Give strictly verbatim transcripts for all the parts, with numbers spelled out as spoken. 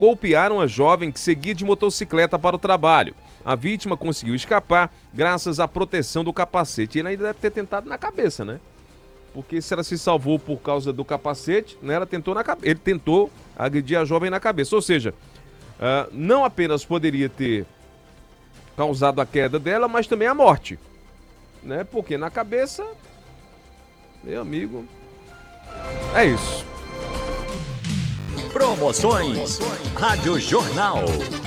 golpearam a jovem que seguia de motocicleta para o trabalho. A vítima conseguiu escapar graças à proteção do capacete. Ele ainda deve ter tentado na cabeça, né? Porque se ela se salvou por causa do capacete, né, ela tentou na cabeça. Ele tentou agredir a jovem na cabeça. Ou seja, uh, não apenas poderia ter causado a queda dela, mas também a morte, né? Porque na cabeça, meu amigo, é isso. Promoções Rádio Jornal.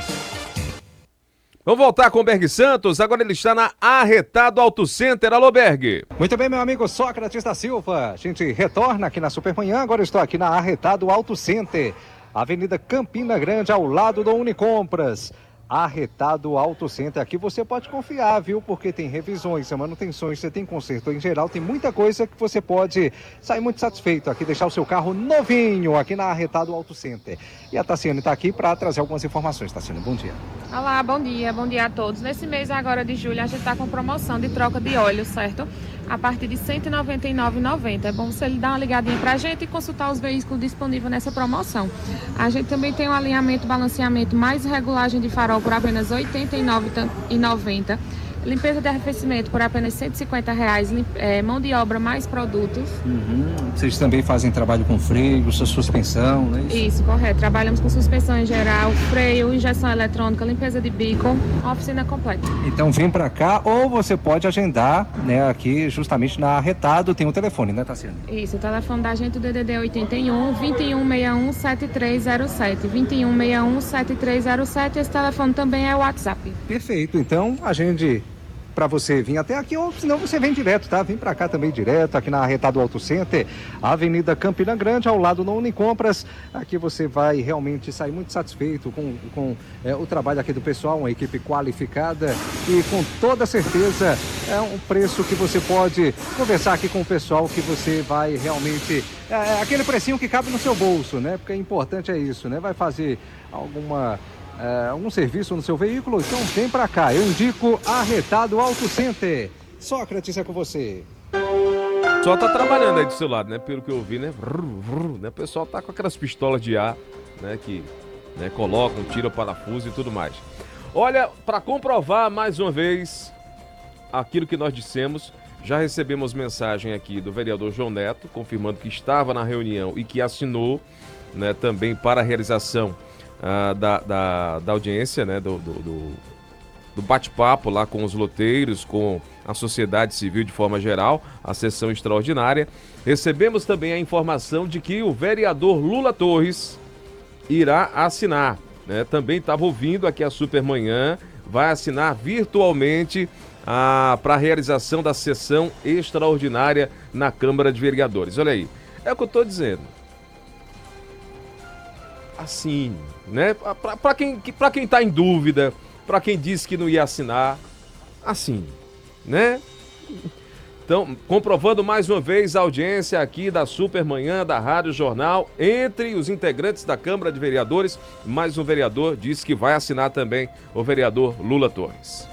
Vamos voltar com o Berg Santos, agora ele está na Arretado Auto Center. Alô, Berg. Muito bem, meu amigo Sócrates da Silva. A gente retorna aqui na Supermanhã, agora eu estou aqui na Arretado Auto Center, Avenida Campina Grande, ao lado do Unicompras. Arretado Auto Center, aqui você pode confiar, viu? Porque tem revisões, manutenções, você tem conserto em geral, tem muita coisa que você pode sair muito satisfeito aqui, deixar o seu carro novinho aqui na Arretado Auto Center. E a Tassiane está aqui para trazer algumas informações. Tassiane, bom dia. Olá, bom dia, bom dia a todos. Nesse mês agora de julho a gente está com promoção de troca de óleo, certo? A partir de cento e noventa e nove reais e noventa centavos. É bom você dar uma ligadinha pra gente e consultar os veículos disponíveis nessa promoção. A gente também tem um alinhamento, balanceamento mais regulagem de farol por apenas oitenta e nove reais e noventa centavos. Limpeza de arrefecimento por apenas cento e cinquenta reais, é, mão de obra mais produtos. Uhum. Vocês também fazem trabalho com freio, suspensão, né? Isso? Isso, correto. Trabalhamos com suspensão em geral, freio, injeção eletrônica, limpeza de bico, oficina completa. Então vem pra cá ou você pode agendar, né, aqui justamente na Arretado, tem o telefone, né, Tassiane? Isso, o telefone da gente, o D D D oitenta e um, vinte e um sessenta e um, setenta e três zero sete, vinte e um sessenta e um, setenta e três zero sete, esse telefone também é o WhatsApp. Perfeito, então agende para você vir até aqui, ou senão você vem direto, tá? Vem para cá também direto, aqui na Arretado Auto Center, Avenida Campina Grande, ao lado do Unicompras. Aqui você vai realmente sair muito satisfeito com, com é, o trabalho aqui do pessoal, uma equipe qualificada e com toda certeza é um preço que você pode conversar aqui com o pessoal, que você vai realmente... É, aquele precinho que cabe no seu bolso, né? Porque o importante é isso, né? Vai fazer alguma... É, algum serviço no seu veículo, então vem pra cá. Eu indico Arretado Auto Center. Sócrates, é com você. Só tá trabalhando aí do seu lado, né? Pelo que eu vi, né? Vrr, vrr, né? O pessoal tá com aquelas pistolas de ar, né? Que, né, colocam, tiram o parafuso e tudo mais. Olha, para comprovar mais uma vez aquilo que nós dissemos, já recebemos mensagem aqui do vereador João Neto, confirmando que estava na reunião e que assinou, né, também para a realização Uh, da, da, da audiência, né, do, do, do, do bate-papo lá com os loteiros, com a sociedade civil de forma geral, a sessão extraordinária. Recebemos também a informação de que o vereador Lula Torres irá assinar, né? Também estava ouvindo aqui a Supermanhã, vai assinar virtualmente uh, para a realização da sessão extraordinária na Câmara de Vereadores. Olha aí, é o que eu estou dizendo. Assim, né? Para quem, para quem tá em dúvida, para quem disse que não ia assinar, assim, né? Então, comprovando mais uma vez a audiência aqui da Supermanhã, da Rádio Jornal, entre os integrantes da Câmara de Vereadores, mais um vereador disse que vai assinar também, o vereador Lula Torres.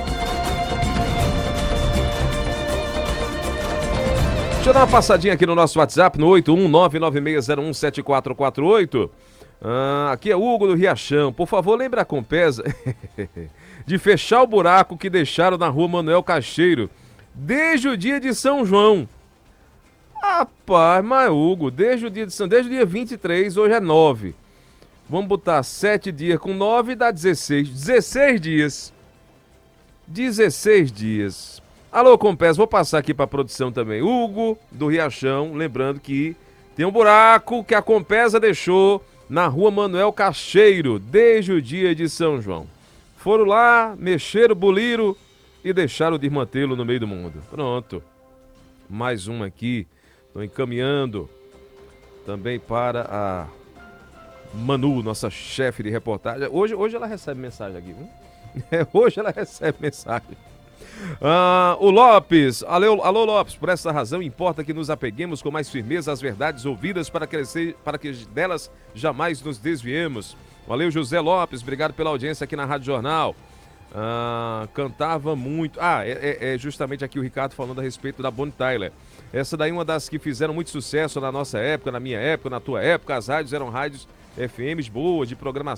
Deixa eu dar uma passadinha aqui no nosso WhatsApp, no oito um nove nove seis zero um sete quatro quatro oito. Ah, aqui é Hugo do Riachão. Por favor, lembra a Compesa de fechar o buraco que deixaram na rua Manuel Cacheiro desde o dia de São João. Rapaz, mas Hugo, desde o dia de São, desde o dia vinte e três, hoje é nove. Vamos botar sete dias com nove, dá dezesseis. dezesseis dias. dezesseis dias. Alô, Compesa, vou passar aqui para a produção também. Hugo do Riachão, lembrando que tem um buraco que a Compesa deixou na rua Manuel Cacheiro, desde o dia de São João. Foram lá, mexeram, boliram e deixaram o desmantelo no meio do mundo. Pronto. Mais um aqui. Estou encaminhando também para a Manu, nossa chefe de reportagem. Hoje, hoje ela recebe mensagem aqui, viu? É, hoje ela recebe mensagem. Ah, o Lopes, alô, alô Lopes, por essa razão importa que nos apeguemos com mais firmeza às verdades ouvidas para, crescer, para que delas jamais nos desviemos. Valeu, José Lopes, obrigado pela audiência aqui na Rádio Jornal. Ah, cantava muito. Ah, é, é justamente aqui o Ricardo falando a respeito da Bonnie Tyler. Essa daí é uma das que fizeram muito sucesso na nossa época, na minha época, na tua época. As rádios eram rádios F Ms boas, de programação